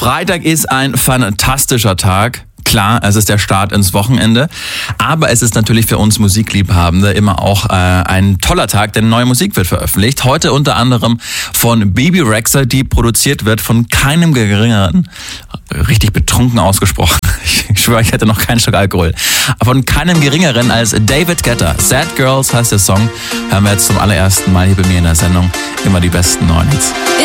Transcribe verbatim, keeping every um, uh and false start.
Freitag ist ein fantastischer Tag. Klar, es ist der Start ins Wochenende, aber es ist natürlich für uns Musikliebhabende immer auch äh, ein toller Tag, denn neue Musik wird veröffentlicht. Heute unter anderem von Bebe Rexha, die produziert wird von keinem geringeren, richtig betrunken ausgesprochen, ich schwöre, ich hätte noch keinen Stück Alkohol, von keinem geringeren als David Guetta. Sad Girls heißt der Song, hören wir jetzt zum allerersten Mal hier bei mir in der Sendung immer die besten neuen Hits.